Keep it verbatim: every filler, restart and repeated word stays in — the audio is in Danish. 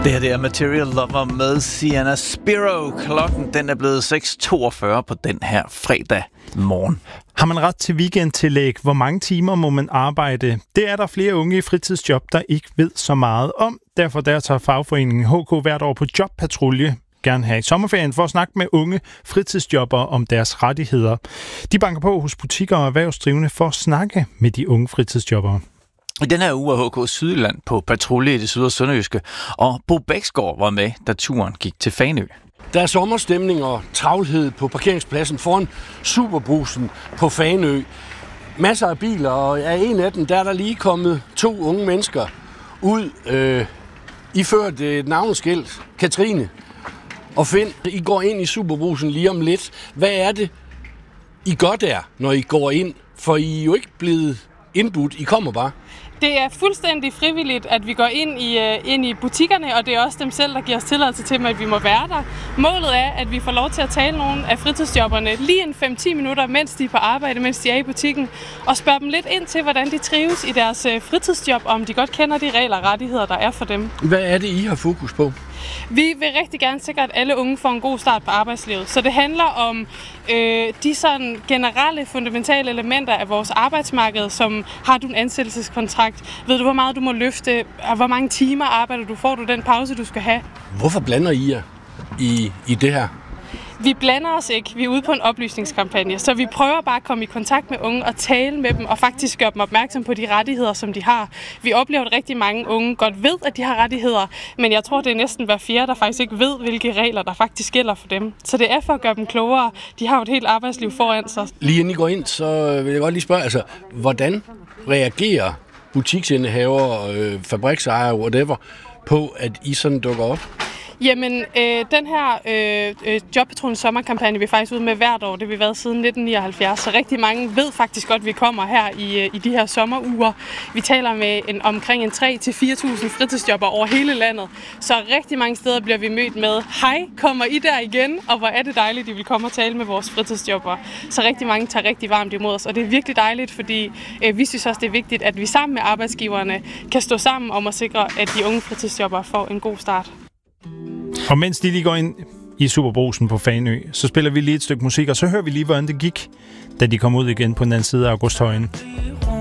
Det her det er Material Lover med Sienna Spiro. Klokken den er blevet seks toogfyrre på den her fredag morgen. Har man ret til weekendtillæg? Hvor mange timer må man arbejde? Det er der flere unge i fritidsjob, der ikke ved så meget om. Derfor der tager fagforeningen H K hvert år på jobpatrulje gerne her i sommerferien for at snakke med unge fritidsjobbere om deres rettigheder. De banker på hos butikker og erhvervsdrivende for at snakke med de unge fritidsjobbere. I den her uge er H K Sydland på patrulje i det syd- og sønderjyske, og Bo Bæksgaard var med, da turen gik til Fanø. Der er sommerstemning og travlhed på parkeringspladsen foran Superbrugsen på Fanø. Masser af biler, og af en af dem, der er der lige kommet to unge mennesker ud, øh, iført et navneskilt. Katrine og Finn, I går ind i Superbrugsen lige om lidt. Hvad er det, I gør der, når I går ind? For I er jo ikke blevet indbudt, I kommer bare. Det er fuldstændig frivilligt, at vi går ind i, uh, ind i butikkerne, og det er også dem selv, der giver os tilladelse til, at vi må være der. Målet er, at vi får lov til at tale nogle af fritidsjobberne lige en fem til ti minutter, mens de er på arbejde, mens de er i butikken, og spørge dem lidt ind til, hvordan de trives i deres uh, fritidsjob, og om de godt kender de regler og rettigheder, der er for dem. Hvad er det, I har fokus på? Vi vil rigtig gerne sikre, at alle unge får en god start på arbejdslivet. Så det handler om øh, de sådan generelle, fundamentale elementer af vores arbejdsmarked, som har du en ansættelseskontrakt, ved du, hvor meget du må løfte, og hvor mange timer arbejder du, får du den pause, du skal have. Hvorfor blander I jer i, i det her? Vi blander os ikke. Vi er ude på en oplysningskampagne, så vi prøver bare at komme i kontakt med unge og tale med dem og faktisk gøre dem opmærksom på de rettigheder, som de har. Vi oplever, at rigtig mange unge godt ved, at de har rettigheder, men jeg tror, det er næsten hver fjerde, der faktisk ikke ved, hvilke regler, der faktisk gælder for dem. Så det er for at gøre dem klogere. De har jo et helt arbejdsliv foran sig. Lige inden I går ind, så vil jeg godt lige spørge, altså, hvordan reagerer butiksindehaver, øh, fabriksejere, whatever, på, at I sådan dukker op? Jamen, øh, den her øh, Jobpatruljen sommerkampagne, vi er faktisk ude med hvert år. Det har vi været siden nitten nioghalvfjerds, så rigtig mange ved faktisk godt, at vi kommer her i, i de her sommeruger. Vi taler med en, omkring en tre til fire tusind fritidsjobber over hele landet, så rigtig mange steder bliver vi mødt med, hej, kommer I der igen? Og hvor er det dejligt, at I vil komme og tale med vores fritidsjobber. Så rigtig mange tager rigtig varmt imod os, og det er virkelig dejligt, fordi øh, vi synes også, det er vigtigt, at vi sammen med arbejdsgiverne kan stå sammen om at sikre, at de unge fritidsjobber får en god start. Og mens de lige går ind i Superbrugsen på Fanø, så spiller vi lige et stykke musik, og så hører vi lige, hvordan det gik, da de kom ud igen på den anden side af Augusthøjen.